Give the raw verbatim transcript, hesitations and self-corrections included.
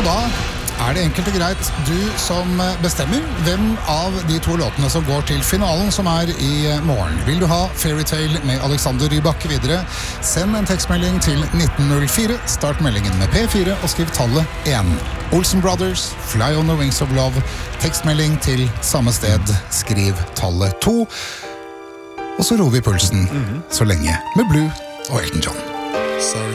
da er det enkelt og greit du som bestemmer hvem av de to låtene som går til finalen som er i morgen. Vil du ha Fairytale med Alexander Rybak videre? Send en tekstmelding til nitten null fire, start meldingen med P fire og skriv tallet én. Olsen Brothers, Fly on the Wings of Love, tekstmelding til samme sted, skriv tallet to. Og så roer vi pulsen så lenge med Blue og Elton John. Sorry,